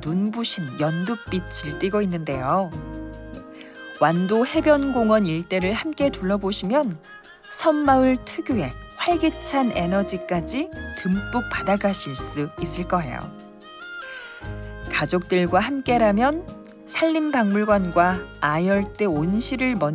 눈부신 연두빛을 띠고 있는데요. 완도 해변공원 일대를 함께 둘러보시면 섬마을 특유의 활기찬 에너지까지 듬뿍 받아가실 수 있을 거예요. 가족들과 함께라면 산림박물관과 아열대 온실을 먼저